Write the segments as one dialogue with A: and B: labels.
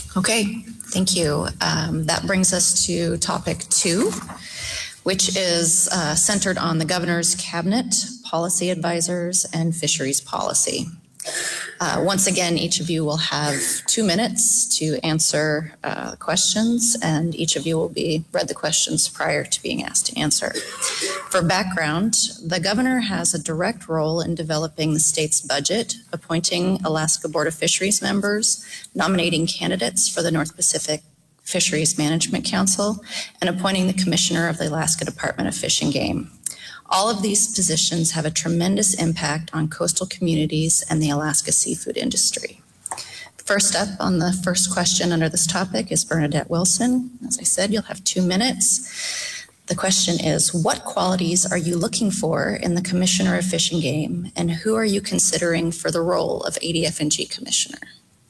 A: Okay, thank you. That brings us to topic 2, which is centered on the governor's cabinet, policy advisors, and fisheries policy. Once again, each of you will have 2 minutes to answer questions, and each of you will be read the questions prior to being asked to answer. For background, the governor has a direct role in developing the state's budget, appointing Alaska Board of Fisheries members, nominating candidates for the North Pacific Fisheries Management Council, and appointing the commissioner of the Alaska Department of Fish and Game. All of these positions have a tremendous impact on coastal communities and the Alaska seafood industry. First up on the first question under this topic is Bernadette Wilson. As I said, you'll have 2 minutes. The question is, what qualities are you looking for in the Commissioner of Fish and Game, and who are you considering for the role of ADF&G Commissioner?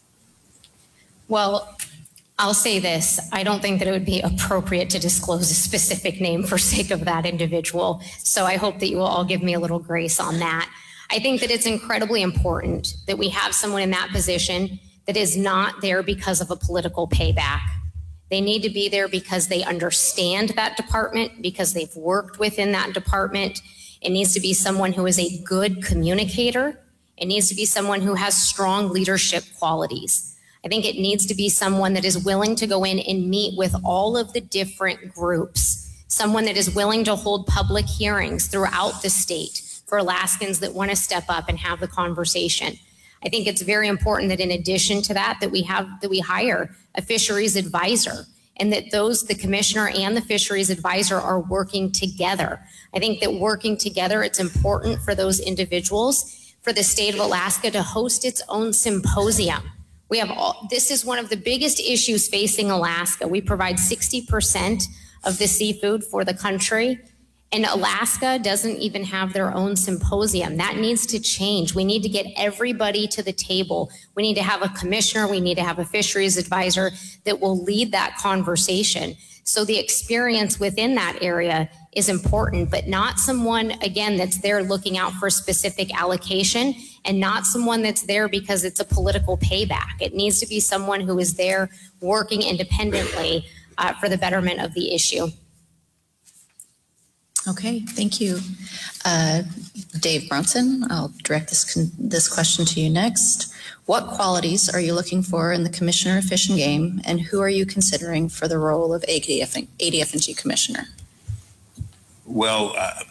B: Well, I'll say this, I don't think that it would be appropriate to disclose a specific name for sake of that individual. So I hope that you will all give me a little grace on that. I think that it's incredibly important that we have someone in that position that is not there because of a political payback. They need to be there because they understand that department, because they've worked within that department. It needs to be someone who is a good communicator. It needs to be someone who has strong leadership qualities. I think it needs to be someone that is willing to go in and meet with all of the different groups, someone that is willing to hold public hearings throughout the state for Alaskans that want to step up and have the conversation. I think it's very important that in addition to that, we hire a fisheries advisor, and that the commissioner and the fisheries advisor are working together. I think that working together, it's important for those individuals, for the state of Alaska to host its own symposium. This is one of the biggest issues facing Alaska. We provide 60% of the seafood for the country, and Alaska doesn't even have their own symposium. That needs to change. We need to get everybody to the table. We need to have a commissioner. We need to have a fisheries advisor that will lead that conversation. So the experience within that area is important, but not someone, again, that's there looking out for specific allocation, and not someone that's there because it's a political payback. It needs to be someone who is there working independently for the betterment of the issue.
A: Okay, thank you. Dave Brunson, I'll direct this question to you next. What qualities are you looking for in the Commissioner of Fish and Game, and who are you considering for the role of ADF&G Commissioner?
C: Well,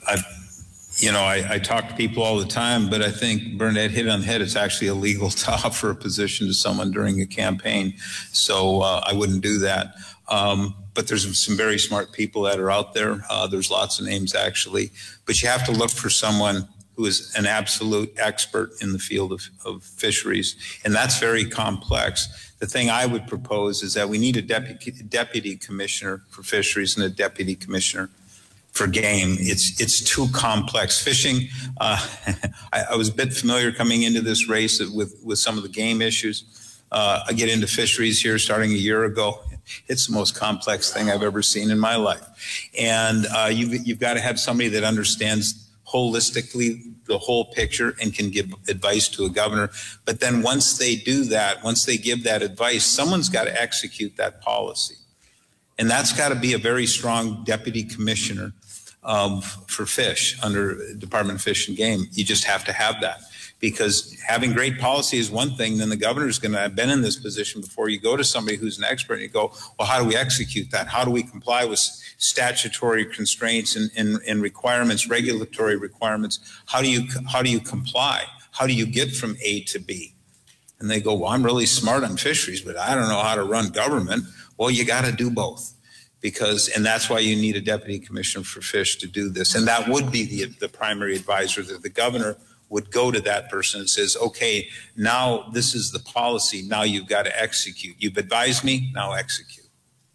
C: I talk to people all the time, but I think Bernadette hit on the head. It's actually illegal to offer a position to someone during a campaign, so I wouldn't do that. But there's some very smart people that are out there. There's lots of names, actually. But you have to look for someone who is an absolute expert in the field of fisheries, and that's very complex. The thing I would propose is that we need a deputy commissioner for fisheries and a deputy commissioner for game. It's too complex. Fishing, I was a bit familiar coming into this race with some of the game issues. I get into fisheries here starting a year ago. It's the most complex thing I've ever seen in my life. And you've got to have somebody that understands holistically the whole picture and can give advice to a governor. But then once they do that, once they give that advice, someone's got to execute that policy. And that's got to be a very strong deputy commissioner for fish under Department of Fish and Game. You just have to have that. Because having great policy is one thing, then the governor's going to have been in this position before. You go to somebody who's an expert and you go, well, how do we execute that? How do we comply with statutory constraints and requirements, regulatory requirements? How do you comply? How do you get from A to B? And they go, well, I'm really smart on fisheries, but I don't know how to run government. Well, you got to do both. And that's why you need a deputy commissioner for fish to do this. And that would be the primary advisor, that the governor would go to that person and says, okay, now this is the policy. Now you've got to execute. You've advised me, now execute.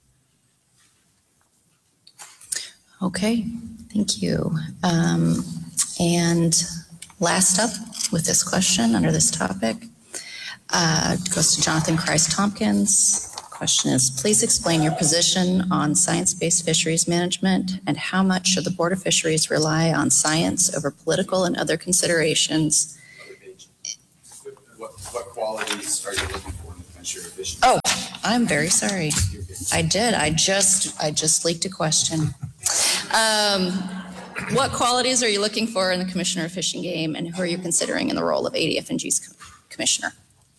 A: Okay, thank you. And last up with this question under this topic goes to Jonathan Christ-Tompkins. Question is, please explain your position on science-based fisheries management and how much should the Board of Fisheries rely on science over political and other considerations?
D: What qualities are you looking for in the Commissioner Fish.
A: Oh, I'm very sorry. I did. I just leaked a question. What qualities are you looking for in the Commissioner of Fish and Game, and who are you considering in the role of ADF&G's commissioner?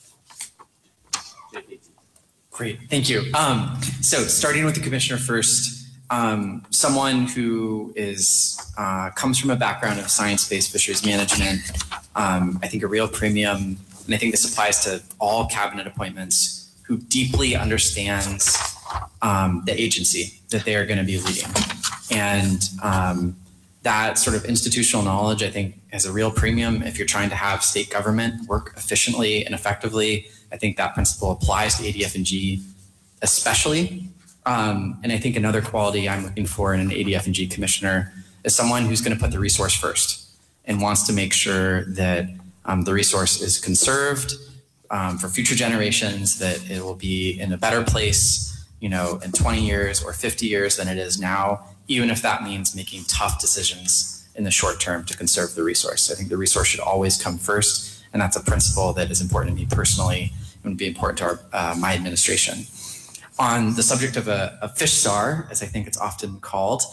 D: Great, thank you. So starting with the commissioner first, someone who is comes from a background of science-based fisheries management. I think a real premium, and I think this applies to all cabinet appointments, who deeply understands the agency that they are going to be leading. And that sort of institutional knowledge, I think, has a real premium if you're trying to have state government work efficiently and effectively. I think that principle applies to ADF&G especially. And I think another quality I'm looking for in an ADF&G commissioner is someone who's going to put the resource first and wants to make sure that the resource is conserved for future generations, that it will be in a better place, you know, in 20 years or 50 years than it is now, even if that means making tough decisions in the short term to conserve the resource. I think the resource should always come first, and that's a principle that is important to me personally and would be important to my administration. On the subject of a fish czar, as I think it's often called,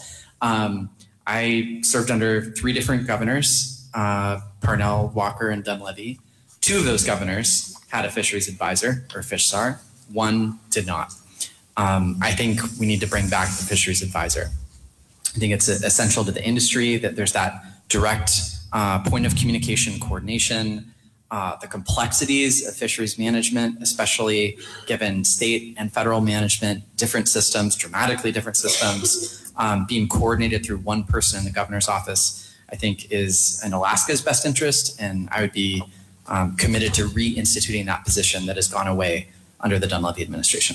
D: I served under 3 different governors, Parnell, Walker, and Dunleavy. 2 of those governors had a fisheries advisor or fish czar. 1 did not. I think we need to bring back the fisheries advisor. I think it's essential to the industry that there's that direct point of communication coordination, the complexities of fisheries management, especially given state and federal management, different systems, dramatically different systems, being coordinated through one person in the governor's office, I think is in Alaska's best interest. And I would be committed to reinstituting that position that has gone away under the Dunleavy administration.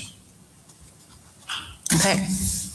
A: Okay.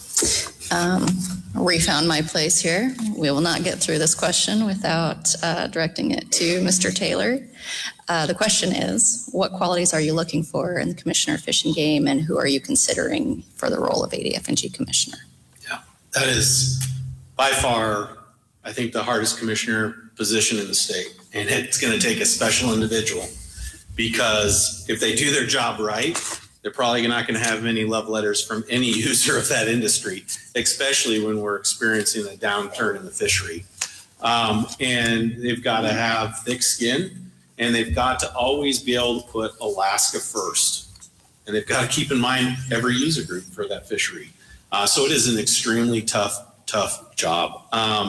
A: Refound my place here. We will not get through this question without directing it to Mr. Taylor. The question is, what qualities are you looking for in the Commissioner of Fish and Game, and who are you considering for the role of ADF&G Commissioner?
E: Yeah, that is by far, I think, the hardest commissioner position in the state. And it's going to take a special individual, because if they do their job right, they're probably not going to have many love letters from any user of that industry, especially when we're experiencing a downturn in the fishery. And they've got to have thick skin, and they've got to always be able to put Alaska first. And they've got to keep in mind every user group for that fishery. So it is an extremely tough job.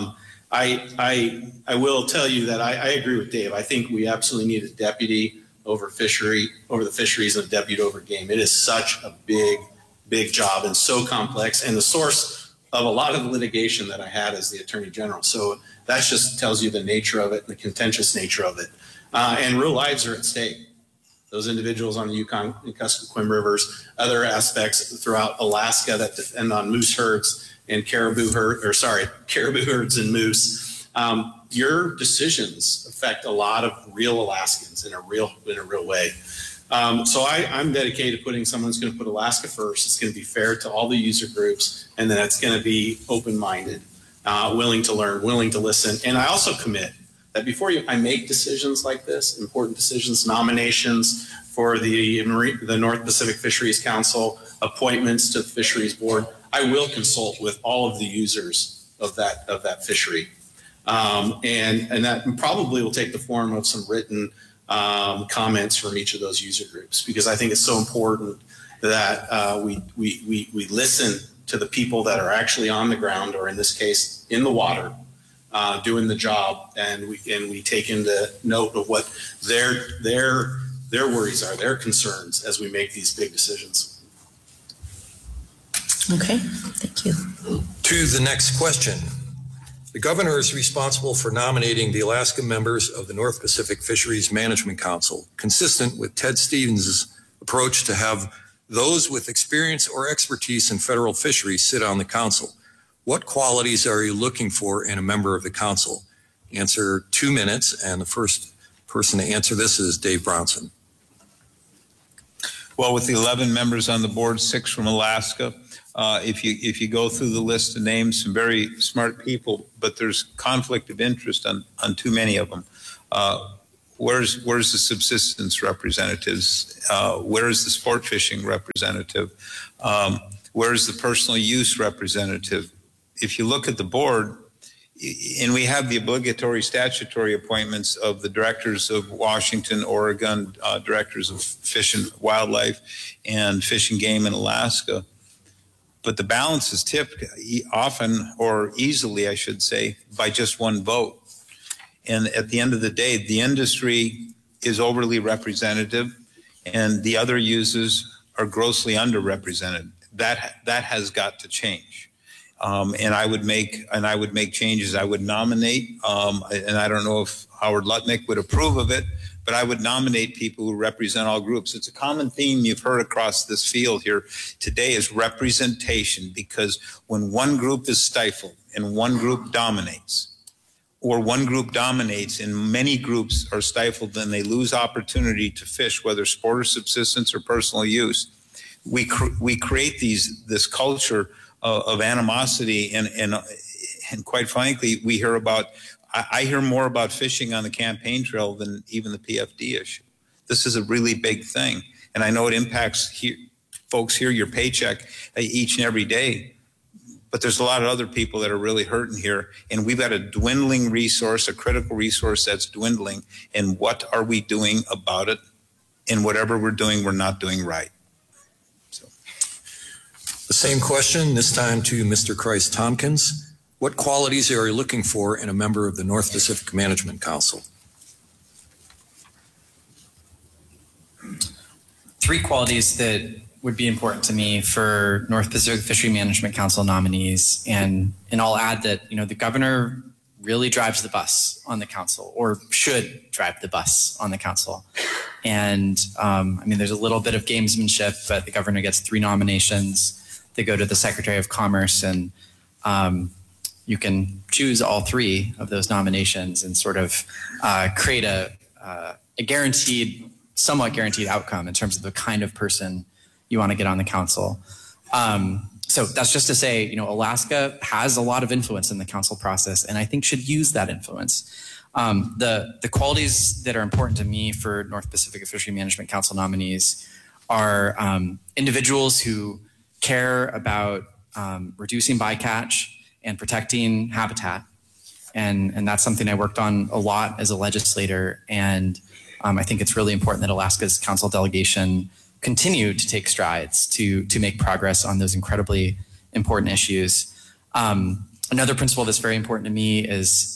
E: I will tell you that I agree with Dave. I think we absolutely need a deputy over the fisheries and a deputy over game. It is such a big job and so complex, and the source of a lot of the litigation that I had as the Attorney General. So that just tells you the nature of it, the contentious nature of it. And real lives are at stake. Those individuals on the Yukon and Kuskokwim rivers, other aspects throughout Alaska that depend on moose herds and caribou herds and moose. Your decisions affect a lot of real Alaskans in a real way. So I'm dedicated to putting someone who's going to put Alaska first. It's going to be fair to all the user groups, and then it's going to be open-minded, willing to learn, willing to listen. And I also commit that before I make decisions like this, important decisions, nominations for the North Pacific Fisheries Council, appointments to the Fisheries Board, I will consult with all of the users of that fishery. And that probably will take the form of some written comments from each of those user groups, because I think it's so important that we listen to the people that are actually on the ground, or in this case, in the water, doing the job, and we take into note of what their worries are, their concerns as we make these big decisions.
A: Okay, thank you.
F: To the next question. The governor is responsible for nominating the Alaska members of the North Pacific Fisheries Management Council, consistent with Ted Stevens' approach to have those with experience or expertise in federal fisheries sit on the council. What qualities are you looking for in a member of the council? Answer 2 minutes, and the first person to answer this is Dave Brownson.
C: Well, with the 11 members on the board, 6 from Alaska, if you go through the list of names, some very smart people, but there's conflict of interest on too many of them. Where's the subsistence representatives? Where's the sport fishing representative? Where's the personal use representative? If you look at the board, and we have the obligatory statutory appointments of the directors of Washington, Oregon, directors of Fish and Wildlife and Fish and Game in Alaska. But the balance is tipped often, or easily, I should say, by just one vote. And at the end of the day, the industry is overly representative and the other uses are grossly underrepresented. That has got to change. And I would make changes. I would nominate, and I don't know if Howard Lutnick would approve of it, but I would nominate people who represent all groups. It's a common theme you've heard across this field here today is representation, because when one group is stifled and one group dominates, or one group dominates and many groups are stifled, then they lose opportunity to fish, whether sport or subsistence or personal use. We create this culture of animosity, and quite frankly, I hear more about fishing on the campaign trail than even the PFD issue. This is a really big thing, and I know it impacts folks here, your paycheck each and every day, but there's a lot of other people that are really hurting here, and we've got a dwindling resource, a critical resource that's dwindling, and what are we doing about it? And whatever we're doing, we're not doing right.
F: The same question, this time to Mr. Christ Tompkins. What qualities are you looking for in a member of the North Pacific Management Council?
D: 3 qualities that would be important to me for North Pacific Fishery Management Council nominees. And I'll add that, the governor really drives the bus on the council, or should drive the bus on the council. And there's a little bit of gamesmanship, but the governor gets 3 nominations. They go to the Secretary of Commerce, and you can choose all 3 of those nominations and sort of create a guaranteed, somewhat guaranteed outcome in terms of the kind of person you want to get on the council. So that's just to say, Alaska has a lot of influence in the council process, and I think should use that influence. The qualities that are important to me for North Pacific Fishery Management Council nominees are individuals who care about reducing bycatch and protecting habitat. And that's something I worked on a lot as a legislator. And I think it's really important that Alaska's council delegation continue to take strides to make progress on those incredibly important issues. Another principle that's very important to me is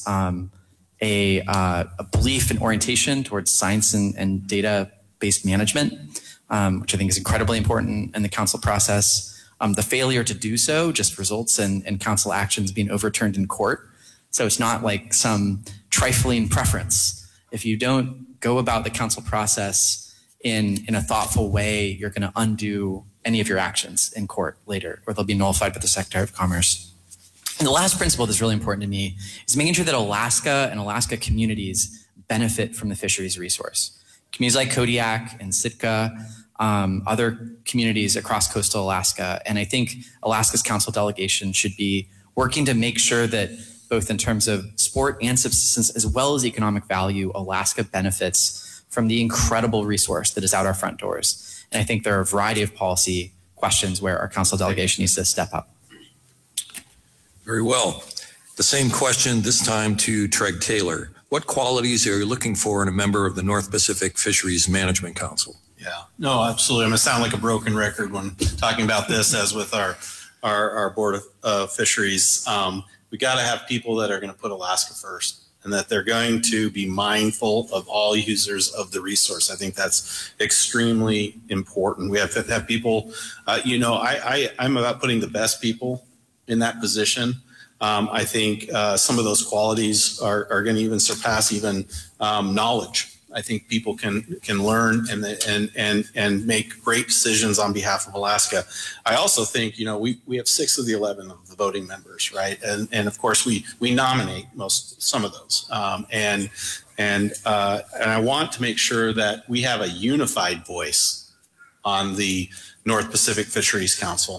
D: a belief and orientation towards science and data-based management, which I think is incredibly important in the council process. The failure to do so just results in council actions being overturned in court. So it's not like some trifling preference. If you don't go about the council process in a thoughtful way, you're going to undo any of your actions in court later, or they'll be nullified by the Secretary of Commerce. And the last principle that's really important to me is making sure that Alaska and Alaska communities benefit from the fisheries resource. Communities like Kodiak and Sitka, other communities across coastal Alaska. And I think Alaska's council delegation should be working to make sure that both in terms of sport and subsistence, as well as economic value, Alaska benefits from the incredible resource that is out our front doors. And I think there are a variety of policy questions where our council delegation needs to step up.
F: Very well. The same question this time to Treg Taylor. What qualities are you looking for in a member of the North Pacific Fisheries Management Council?
E: Yeah, no, absolutely. I'm going to sound like a broken record when talking about this, as with our Board of Fisheries. We got to have people that are going to put Alaska first, and that they're going to be mindful of all users of the resource. I think that's extremely important. We have to have people, I'm about putting the best people in that position. I think some of those qualities are going to even surpass even knowledge. I think people can learn and make great decisions on behalf of Alaska. I also think, we have 6 of the 11 of the voting members, right? And of course we nominate some of those. And I want to make sure that we have a unified voice on the North Pacific Fisheries Council.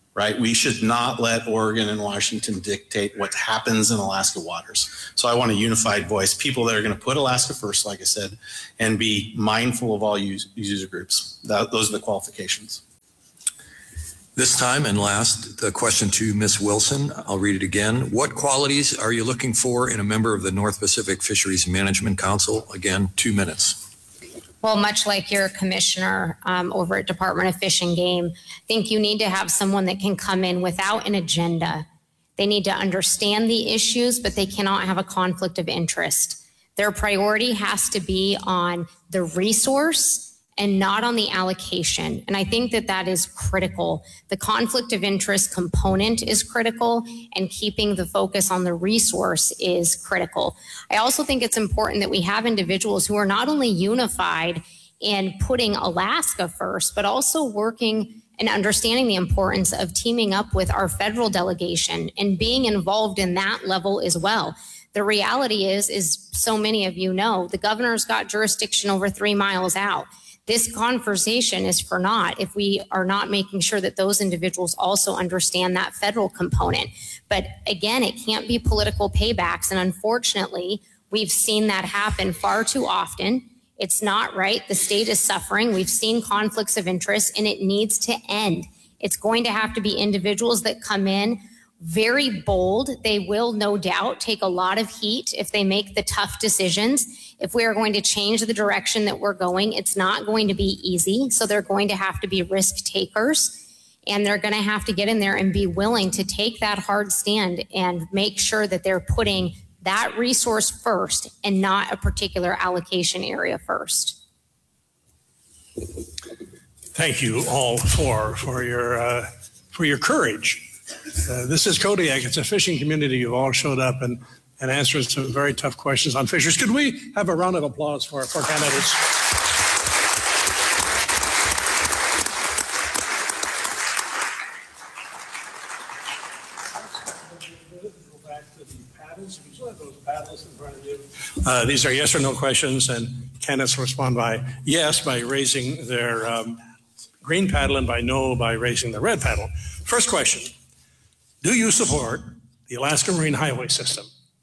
E: right? We should not let Oregon and Washington dictate what happens in Alaska waters. So I want a unified voice, people that are going to put Alaska first, like I said, and be mindful of all user groups. Those are the qualifications.
F: This time and last, the question to Ms. Wilson. I'll read it again. What qualities are you looking for in a member of the North Pacific Fisheries Management Council? Again, 2 minutes.
B: Well, much like your commissioner over at Department of Fish and Game, I think you need to have someone that can come in without an agenda. They need to understand the issues, but they cannot have a conflict of interest. Their priority has to be on the resource and not on the allocation. And I think that that is critical. The conflict of interest component is critical, and keeping the focus on the resource is critical. I also think it's important that we have individuals who are not only unified in putting Alaska first, but also working and understanding the importance of teaming up with our federal delegation and being involved in that level as well. The reality is so many of you know, the governor's got jurisdiction over 3 miles out. This conversation is for naught if we are not making sure that those individuals also understand that federal component. But again, it can't be political paybacks. And unfortunately, we've seen that happen far too often. It's not right. The state is suffering. We've seen conflicts of interest, and it needs to end. It's going to have to be individuals that come in very bold. They will no doubt take a lot of heat if they make the tough decisions. If we are going to change the direction that we're going, it's not going to be easy. So they're going to have to be risk takers, and they're going to have to get in there and be willing to take that hard stand and make sure that they're putting that resource first and not a particular allocation area first.
G: Thank you all for your courage. This is Kodiak. It's a fishing community. You've all showed up and answered some very tough questions on fishers. Could we have a round of applause for candidates? Go back to the paddles. You still have those paddles in front of you. These are yes or no questions, and candidates respond by yes by raising their green paddle, and by no by raising the red paddle. First question. Do you support the Alaska Marine Highway System?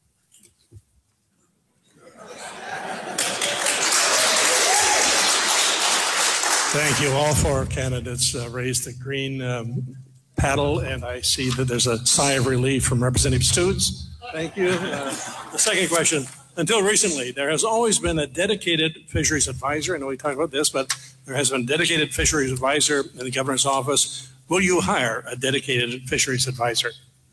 G: Thank you. All 4 candidates raised the green paddle, and I see that there's a sigh of relief from Representative Stutes. Thank you. The second question. Until recently, there has always been a dedicated fisheries advisor. I know we talked about this, but there has been a dedicated fisheries advisor in the governor's office. Will you hire a dedicated fisheries advisor?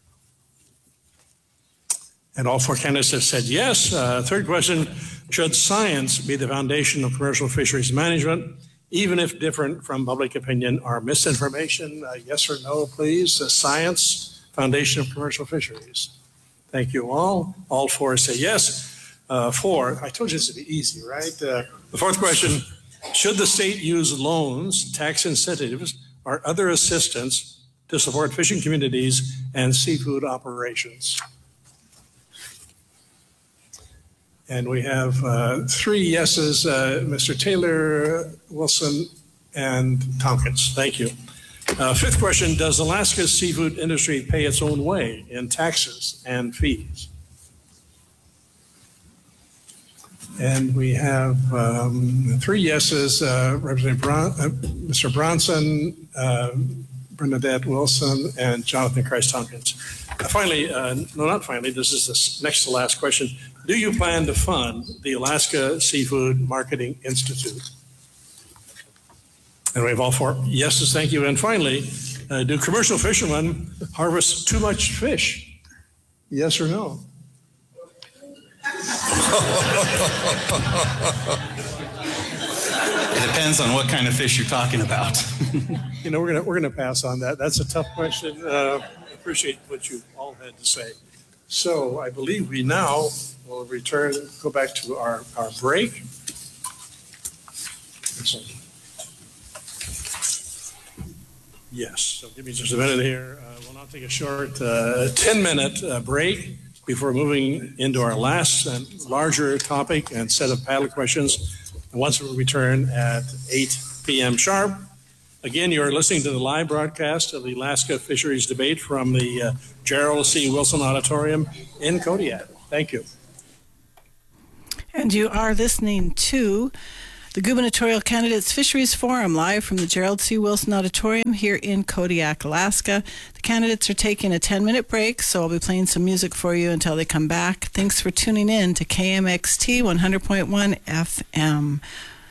G: And all 4 candidates have said yes. Third question, should science be the foundation of commercial fisheries management, even if different from public opinion or misinformation? Yes or no, please. Science, foundation of commercial fisheries. Thank you all. All 4 say yes. 4, I told you this would be easy, right? The fourth question, should the state use loans, tax incentives, or other assistance to support fishing communities and seafood operations? And we have 3 yeses, Mr. Taylor, Wilson, and Tompkins. Thank you. Fifth question, does Alaska's seafood industry pay its own way in taxes and fees? And we have 3 yeses, Mr. Bronson, Bernadette Wilson, and Jonathan Christ Tompkins. Finally, no, not finally, this is the next to last question. Do you plan to fund the Alaska Seafood Marketing Institute? And we have all 4 yeses, thank you. And finally, do commercial fishermen harvest too much fish? Yes or no?
E: It depends on what kind of fish you're talking about.
G: You know, we're gonna pass on that. That's a tough question. Appreciate what you all had to say. So I believe we now will go back to our break. Yes, so give me just a minute here. We'll now take a short 10-minute break before moving into our last and larger topic and set of paddle questions. And once we return at 8 p.m. sharp, Again, you're listening to the live broadcast of the Alaska Fisheries Debate from the Gerald C. Wilson Auditorium in Kodiak. Thank you.
H: And you are listening to the Gubernatorial Candidates Fisheries Forum live from the Gerald C. Wilson Auditorium here in Kodiak, Alaska. The candidates are taking a 10-minute break, so I'll be playing some music for you until they come back. Thanks for tuning in to KMXT 100.1 FM.